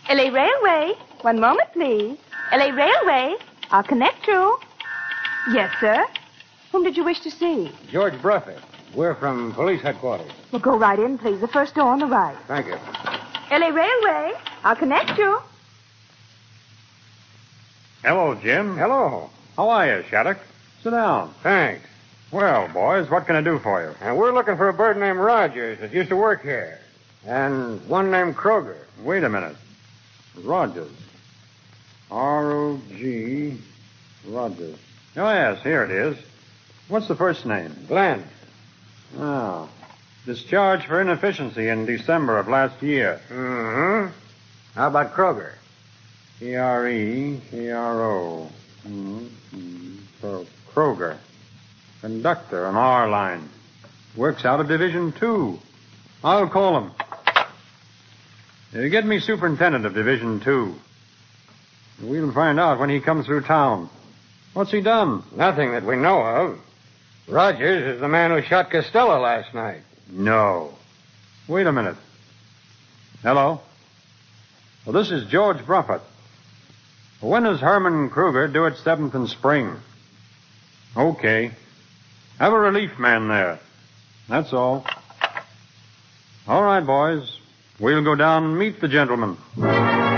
LA Railway. One moment, please. LA Railway. I'll connect you. Yes, sir. Whom did you wish to see? George Bruffett. We're from police headquarters. Well, go right in, please. The first door on the right. Thank you. LA Railway. I'll connect you. Hello, Jim. Hello. How are you, Shattuck? Sit down. Thanks. Well, boys, what can I do for you? And we're looking for a bird named Rogers that used to work here. And one named Kroger. Wait a minute. Rogers. R-O-G. Rogers. Oh, yes, here it is. What's the first name? Glenn. Oh. Discharged for inefficiency in December of last year. Mm-hmm. How about Kroger? K-R-E-K-R-O. Kroger. Conductor on our line. Works out of Division 2. I'll call him. Get me superintendent of Division 2. We'll find out when he comes through town. What's he done? Nothing that we know of. Rogers is the man who shot Costello last night. No. Wait a minute. Hello? Well, this is George Bruffett. When does Herman Kruger do at 7th and Spring? Okay. Have a relief man there. That's all. All right, boys. We'll go down and meet the gentleman.